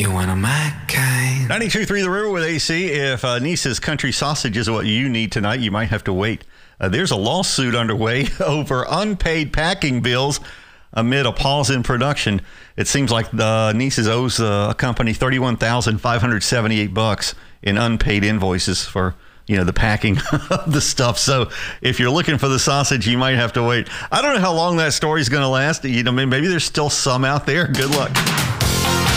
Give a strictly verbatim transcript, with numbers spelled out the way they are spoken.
You one of my kind. ninety-two point three The River with A C. If uh, Niece's country sausage is what you need tonight, you might have to wait. Uh, there's a lawsuit underway over unpaid packing bills amid a pause in production. It seems like the Niece's owes uh, a company thirty-one thousand five hundred seventy-eight bucks in unpaid invoices for, you know, the packing of the stuff. So if you're looking for the sausage, you might have to wait. I don't know how long that story's going to last. You know, maybe there's still some out there. Good luck.